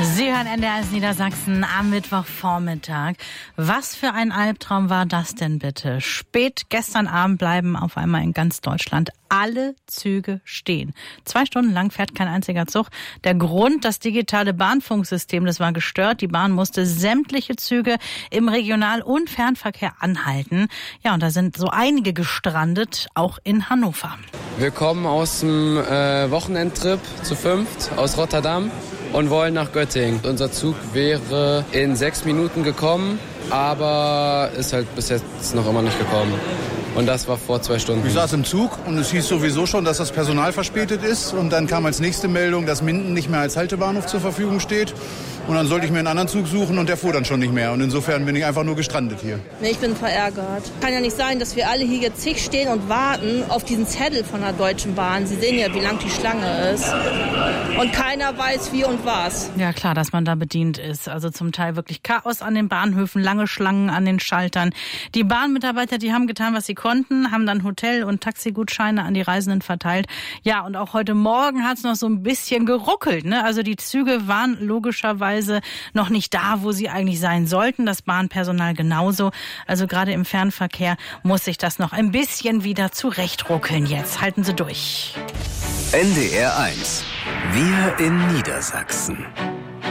Sie hören NDR Niedersachsen am Mittwochvormittag. Was für ein Albtraum war das denn bitte? Spät gestern Abend bleiben auf einmal in ganz Deutschland alle Züge stehen. 2 Stunden lang fährt kein einziger Zug. Der Grund, das digitale Bahnfunksystem, das war gestört. Die Bahn musste sämtliche Züge im Regional- und Fernverkehr anhalten. Ja, und da sind so einige gestrandet, auch in Hannover. Wir kommen aus dem Wochenendtrip zu 5 aus Rotterdam und wollen nach Göttingen. Unser Zug wäre in 6 Minuten gekommen, aber ist halt bis jetzt noch immer nicht gekommen. Und das war vor 2 Stunden. Ich saß im Zug und es hieß sowieso schon, dass das Personal verspätet ist. Und dann kam als nächste Meldung, dass Minden nicht mehr als Haltebahnhof zur Verfügung steht. Und dann sollte ich mir einen anderen Zug suchen und der fuhr dann schon nicht mehr. Und insofern bin ich einfach nur gestrandet hier. Ich bin verärgert. Kann ja nicht sein, dass wir alle hier jetzt zig stehen und warten auf diesen Zettel von der Deutschen Bahn. Sie sehen ja, wie lang die Schlange ist. Und keiner weiß, wie und was. Ja, klar, dass man da bedient ist. Also zum Teil wirklich Chaos an den Bahnhöfen, lange Schlangen an den Schaltern. Die Bahnmitarbeiter, die haben getan, was sie konnten, haben dann Hotel- und Taxigutscheine an die Reisenden verteilt. Ja, und auch heute Morgen hat es noch so ein bisschen geruckelt, ne? Also die Züge waren logischerweise noch nicht da, wo sie eigentlich sein sollten. Das Bahnpersonal genauso. Also gerade im Fernverkehr muss sich das noch ein bisschen wieder zurechtruckeln jetzt. Halten Sie durch. NDR 1. Wir in Niedersachsen.